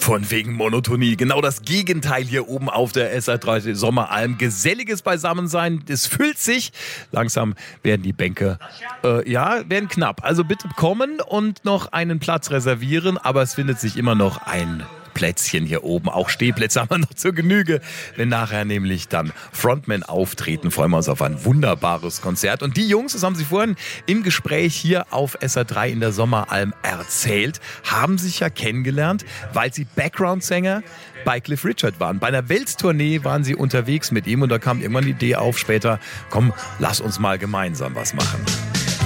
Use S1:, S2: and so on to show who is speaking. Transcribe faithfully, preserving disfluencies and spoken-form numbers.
S1: Von wegen Monotonie. Genau das Gegenteil hier oben auf der S R drei Sommeralm. Geselliges Beisammensein. Es füllt sich. Langsam werden die Bänke, äh, ja, werden knapp. Also bitte kommen und noch einen Platz reservieren. Aber es findet sich immer noch ein Plätzchen hier oben. Auch Stehplätze haben wir noch zur Genüge. Wenn nachher nämlich dann Frontmen auftreten, freuen wir uns auf ein wunderbares Konzert. Und die Jungs, das haben sie vorhin im Gespräch hier auf S R drei in der Sommeralm erzählt, haben sich ja kennengelernt, weil sie Background-Sänger bei Cliff Richard waren. Bei einer Welttournee waren sie unterwegs mit ihm und da kam irgendwann die Idee auf später, komm, lass uns mal gemeinsam was machen.